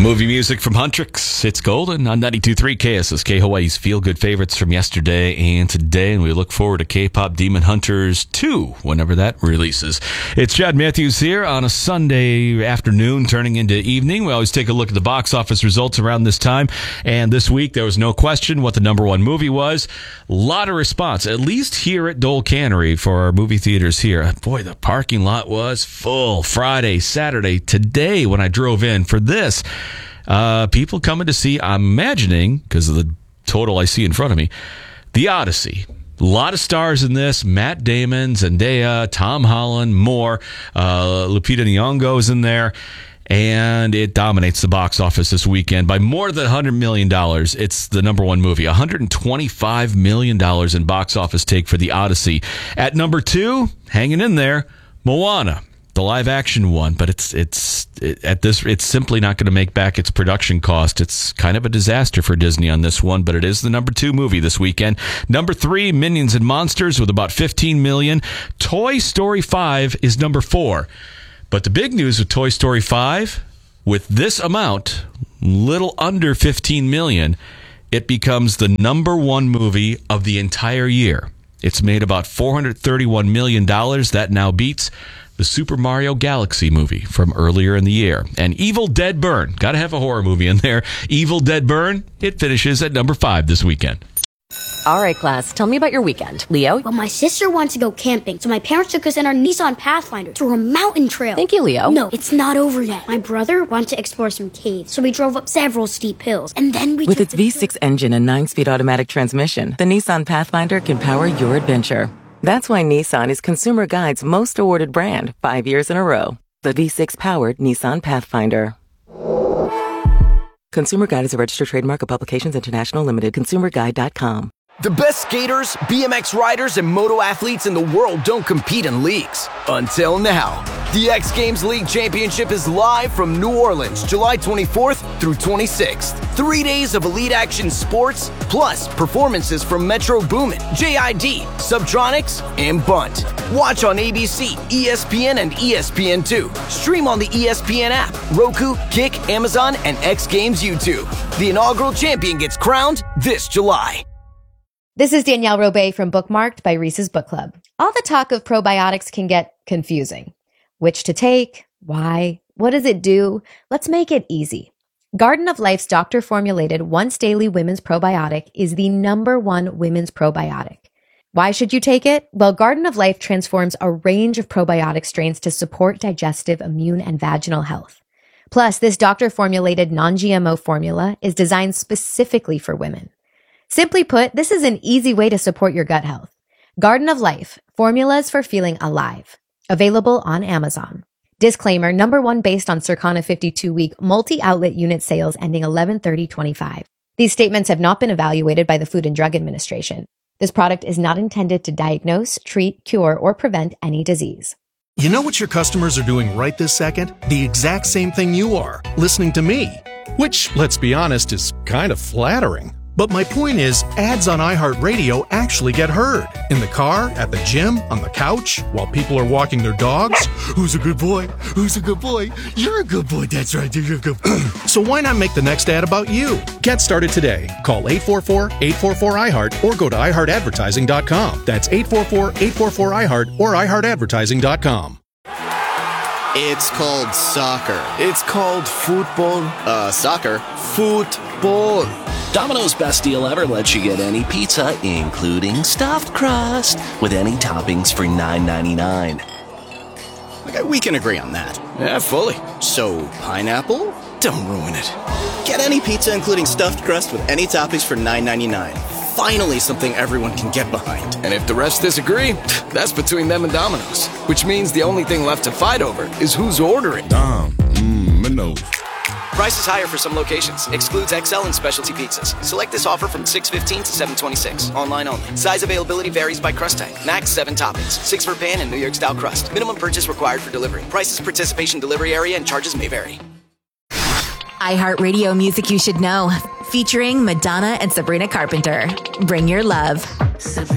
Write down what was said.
Movie music from Huntrix. It's Golden on 92.3 KSSK, Hawaii's feel-good favorites from yesterday and today. And we look forward to K-Pop Demon Hunters 2, whenever that releases. It's Chad Matthews here on a Sunday afternoon turning into evening. We always take a look at the box office results around this time. And this week, there was no question what the number one movie was. A lot of response, at least here at Dole Cannery for our movie theaters here. Boy, the parking lot was full Friday, Saturday, today when I drove in for this. People coming to see, I'm imagining, because of the total I see in front of me, The Odyssey. A lot of stars in this. Matt Damon, Zendaya, Tom Holland, more. Lupita Nyong'o's in there. And it dominates the box office this weekend by more than $100 million. It's the number one movie. $125 million in box office take for The Odyssey. At number two, hanging in there, Moana. The live action one, but it's simply not going to make back its production cost. It's kind of a disaster for Disney on this one, but it is the number two movie this weekend. Number three, Minions and Monsters with about $15 million. Toy Story 5 is number four. But the big news with Toy Story 5, with this amount, little under $15 million, it becomes the number one movie of the entire year. It's made about $431 million. That now beats the Super Mario Galaxy movie from earlier in the year. And Evil Dead Burn. Got to have a horror movie in there. Evil Dead Burn, it finishes at number 5 this weekend. All right, class, tell me about your weekend. Leo? Well, my sister wants to go camping, so my parents took us in our Nissan Pathfinder through a mountain trail. Thank you, Leo. No, it's not over yet. My brother wants to explore some caves, so we drove up several steep hills, and then we With its V6 engine and 9-speed automatic transmission, the Nissan Pathfinder can power your adventure. That's why Nissan is Consumer Guide's most awarded brand 5 years in a row. The V6-powered Nissan Pathfinder. Consumer Guide is a registered trademark of Publications International Limited. ConsumerGuide.com. The best skaters, BMX riders, and moto athletes in the world don't compete in leagues. Until now. The X Games League Championship is live from New Orleans, July 24th through 26th. 3 days of elite action sports, plus performances from Metro Boomin, JID, Subtronics, and Bunt. Watch on ABC, ESPN, and ESPN2. Stream on the ESPN app, Roku, Kick, Amazon, and X Games YouTube. The inaugural champion gets crowned this July. This is Danielle Robay from Bookmarked by Reese's Book Club. All the talk of probiotics can get confusing. Which to take? Why? What does it do? Let's make it easy. Garden of Life's doctor-formulated once-daily women's probiotic is the number one women's probiotic. Why should you take it? Well, Garden of Life transforms a range of probiotic strains to support digestive, immune, and vaginal health. Plus, this doctor-formulated non-GMO formula is designed specifically for women. Simply put, this is an easy way to support your gut health. Garden of Life, formulas for feeling alive. Available on Amazon. Disclaimer, number one based on Circana 52-week multi-outlet unit sales ending 11/30/25. These statements have not been evaluated by the Food and Drug Administration. This product is not intended to diagnose, treat, cure, or prevent any disease. You know what your customers are doing right this second? The exact same thing you are, listening to me. Which, let's be honest, is kind of flattering. But my point is, ads on iHeartRadio actually get heard. In the car, at the gym, on the couch, while people are walking their dogs. Who's a good boy? Who's a good boy? You're a good boy. That's right. You're a good boy. So why not make the next ad about you? Get started today. Call 844-844-iHeart or go to iHeartAdvertising.com. That's 844-844-iHeart or iHeartAdvertising.com. It's called soccer. It's called football. Soccer. Football. Domino's Best Deal Ever lets you get any pizza, including stuffed crust, with any toppings for $9.99. Okay, we can agree on that. Yeah, fully. So, pineapple? Don't ruin it. Get any pizza, including stuffed crust, with any toppings for $9.99. Finally, something everyone can get behind. And if the rest disagree, that's between them and Domino's. Which means the only thing left to fight over is who's ordering. Domino's. Price is higher for some locations. Excludes XL and specialty pizzas. Select this offer from 6/15 to 7/26. Online only. Size availability varies by crust type. Max 7 toppings. 6 for pan and New York style crust. Minimum purchase required for delivery. Prices, participation, delivery area, and charges may vary. iHeartRadio Music You Should Know. Featuring Madonna and Sabrina Carpenter. Bring your love.